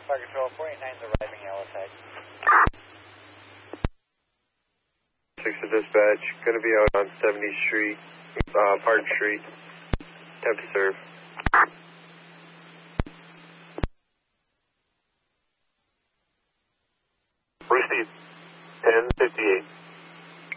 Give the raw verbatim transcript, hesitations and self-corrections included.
Fire Control four eight nine is arriving yellow tag. six to dispatch, going to be out on seventieth Street, uh, Park Street, temp to serve. Receive ten fifty-eight.